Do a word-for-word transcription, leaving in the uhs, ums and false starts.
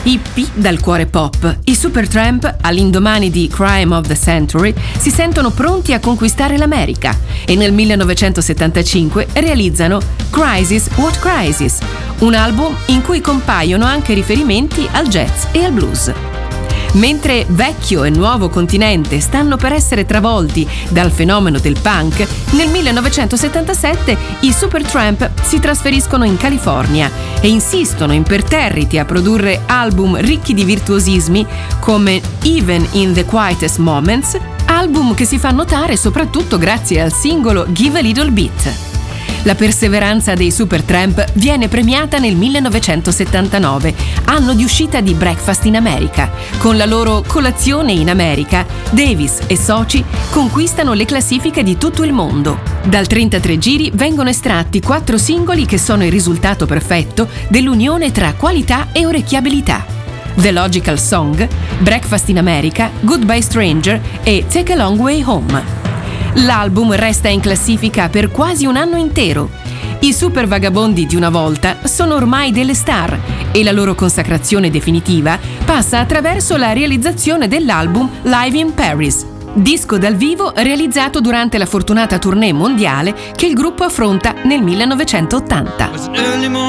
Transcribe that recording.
Hippie dal cuore pop, i Supertramp, all'indomani di Crime of the Century, si sentono pronti a conquistare l'America e nel millenovecentosettantacinque realizzano Crisis What Crisis, un album in cui compaiono anche riferimenti al jazz e al blues. Mentre vecchio e nuovo continente stanno per essere travolti dal fenomeno del punk, nel millenovecentosettantasette i Supertramp si trasferiscono in California e insistono imperterriti a produrre album ricchi di virtuosismi come Even in the Quietest Moments, album che si fa notare soprattutto grazie al singolo Give a Little Bit. La perseveranza dei Supertramp viene premiata nel millenovecentosettantanove, anno di uscita di Breakfast in America. Con la loro Colazione in America, Davis e soci conquistano le classifiche di tutto il mondo. Dal trentatré giri vengono estratti quattro singoli che sono il risultato perfetto dell'unione tra qualità e orecchiabilità: The Logical Song, Breakfast in America, Goodbye Stranger e Take a Long Way Home. L'album resta in classifica per quasi un anno intero. I super vagabondi di una volta sono ormai delle star e la loro consacrazione definitiva passa attraverso la realizzazione dell'album Live in Paris, disco dal vivo realizzato durante la fortunata tournée mondiale che il gruppo affronta nel millenovecentottanta.